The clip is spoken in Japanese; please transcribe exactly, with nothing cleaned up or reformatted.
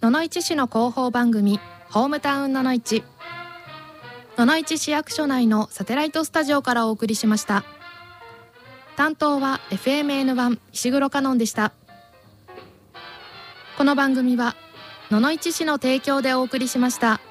野々市市の広報番組ホームタウン野々市。野々市市役所内のサテライトスタジオからお送りしました。担当は エフエムエヌワン 石黒香音でした。この番組は野々市市の提供でお送りしました。